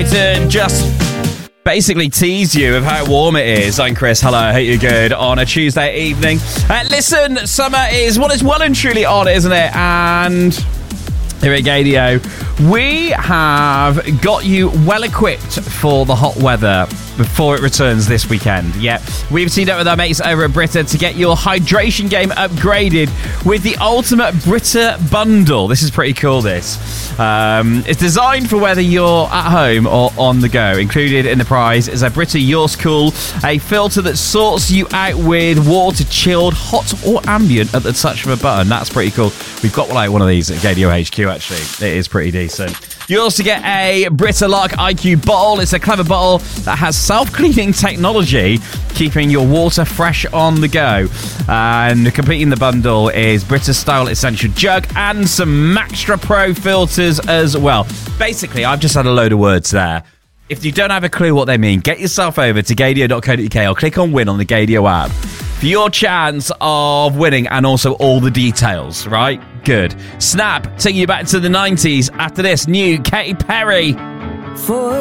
to just basically tease you of how warm it is. I'm Chris. Hello, I hope you're good on a Tuesday evening. Listen, summer is well and truly on, isn't it? And here at Gaydio, we have got you well equipped for the hot weather before it returns this weekend. Yeah, we've teamed up with our mates over at Brita to get your hydration game upgraded with the ultimate Brita bundle. This is pretty cool, this. It's designed for whether you're at home or on the go. Included in the prize is a Brita Yours Cool, a filter that sorts you out with water chilled, hot or ambient at the touch of a button. That's pretty cool. We've got one of these at Gaydio HQ, actually. It is pretty decent. You also get a Brita Lark IQ bottle. It's a clever bottle that has self-cleaning technology, keeping your water fresh on the go. And completing the bundle is Brita Style Essential Jug and some Maxtra Pro filters as well. Basically, I've just had a load of words there. If you don't have a clue what they mean, get yourself over to gaydio.co.uk or click on Win on the Gaydio app for your chance of winning and also all the details, right? Good. Snap, taking you back to the 90s after this new Katy Perry.